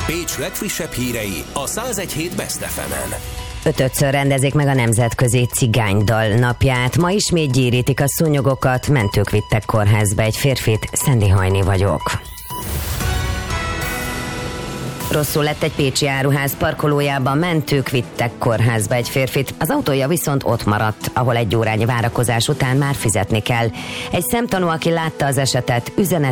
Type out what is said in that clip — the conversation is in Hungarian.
Pécs legfrissebb hírei a 101.7 Best FM-en. 5-ször rendezik meg a Nemzetközi Cigánydal napját. Ma ismét gyérítik a szúnyogokat, mentők vittek kórházba egy férfit. Szendi Hajné vagyok. Rosszul lett egy pécsi áruház parkolójában, mentők vittek kórházba egy férfit. Az autója viszont ott maradt, ahol 1 órányi várakozás után már fizetni kell. Egy szemtanú, aki látta az esetet, üzenet